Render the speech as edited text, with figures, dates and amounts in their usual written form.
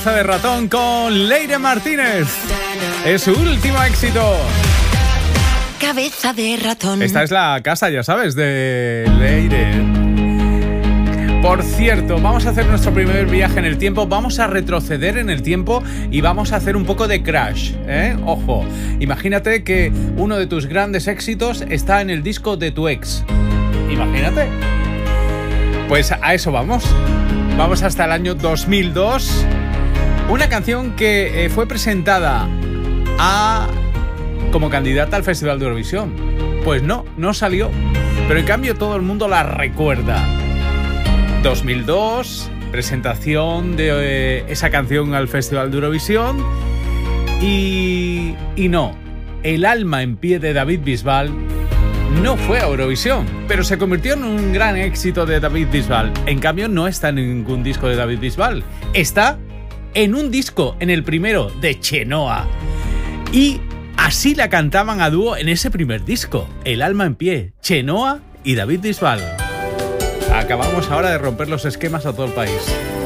De ratón con Leire Martínez. Es su último éxito. Cabeza de ratón. Esta es la casa, ya sabes, de Leire. Por cierto, vamos a hacer nuestro primer viaje en el tiempo. Vamos a retroceder en el tiempo y vamos a hacer un poco de crash, ¿eh? Ojo, imagínate que uno de tus grandes éxitos está en el disco de tu ex. Imagínate. Pues a eso vamos. Vamos hasta el año 2002. Una canción que fue presentada como candidata al Festival de Eurovisión. Pues no salió. Pero en cambio todo el mundo la recuerda. 2002, presentación de esa canción al Festival de Eurovisión. Y no, El alma en pie de David Bisbal no fue a Eurovisión, pero se convirtió en un gran éxito de David Bisbal. En cambio no está en ningún disco de David Bisbal. Está en un disco, en el primero, de Chenoa. Y así la cantaban a dúo en ese primer disco, El alma en pie, Chenoa y David Bisbal. Acabamos ahora de romper los esquemas a todo el país.